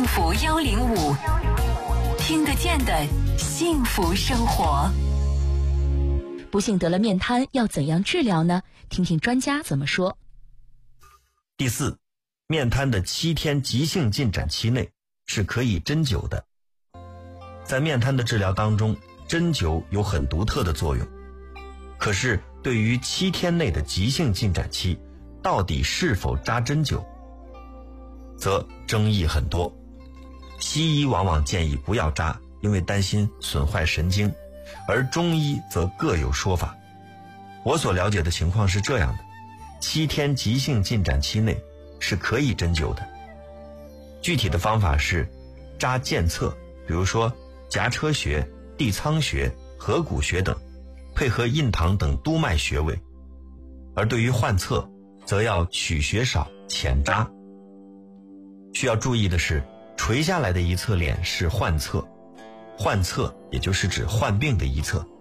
福105，听得见的幸福生活。 不幸得了面瘫要怎样治疗呢？听听专家怎么说。 第四，面瘫的7天急性进展期内是可以针灸的。在面瘫的治疗当中，针灸有很独特的作用。可是对于7天内的急性进展期，到底是否扎针灸，则争议很多。西医往往建议不要扎，因为担心损坏神经，而中医则各有说法。我所了解的情况是这样的：7天急性进展期内是可以针灸的。具体的方法是扎健侧，比如说颊车穴、地仓穴、合谷穴等，配合印堂等督脉穴位。而对于患侧，则要取穴少，浅扎。需要注意的是，垂下来的一侧脸是患侧，患侧也就是指患病的一侧。